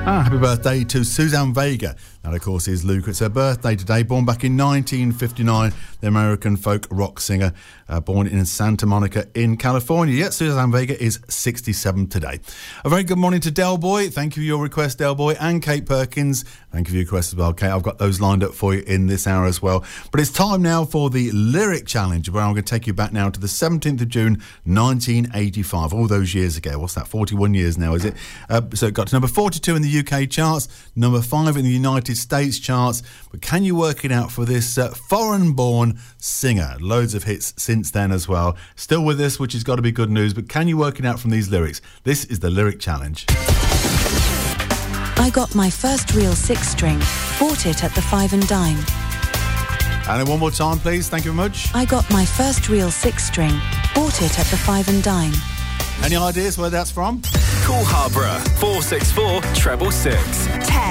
Happy birthday to Suzanne Vega. That, of course, is Luke. It's her birthday today. Born back in 1959, the American folk rock singer, born in Santa Monica in California. Yes, Suzanne Vega is 67 today. A very good morning to Del Boy. Thank you for your request, Del Boy, and Kate Perkins. Thank you for your request as well, Kate. I've got those lined up for you in this hour as well. But it's time now for the Lyric Challenge, where I'm going to take you back now to the 17th of June, 1985. All those years ago. What's that? 41 years now, is it? So it got to number 42 in the UK charts, number 5 in the United States charts. But can you work it out for this foreign-born singer? Loads of hits since then as well. Still with us, which has got to be good news. But can you work it out from these lyrics? This is the Lyric Challenge. I got my first real 6-string, bought it at the Five and Dime. And then one more time, please. Thank you very much. I got my first real 6-string, bought it at the Five and Dime. Any ideas where that's from? Call Harborough 464 666. Text